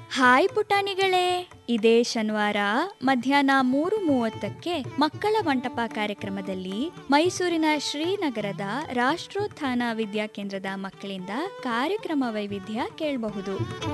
Hi ಪುಟಾಣಿಗಳೇ, ಇದೇ ಶನಿವಾರ ಮಧ್ಯಾಹ್ನ 3:30ಕ್ಕೆ ಮಕ್ಕಳ ಮಂಟಪ ಕಾರ್ಯಕ್ರಮದಲ್ಲಿ ಮೈಸೂರಿನ ಶ್ರೀನಗರದ ರಾಷ್ಟ್ರೋತ್ಥಾನ ವಿದ್ಯಾಕೇಂದ್ರದ ಮಕ್ಕಳಿಂದ ಕಾರ್ಯಕ್ರಮ ವೈವಿಧ್ಯ ಕೇಳಬಹುದು.